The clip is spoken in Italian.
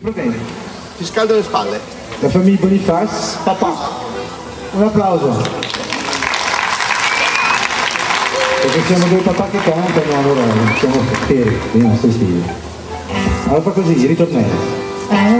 Va bene. Ti scaldo le spalle. La famiglia Bonifaz, papà. Un applauso. Perché siamo due papà che cantano, allora siamo per i nostri figli. Allora fa così, ritornello.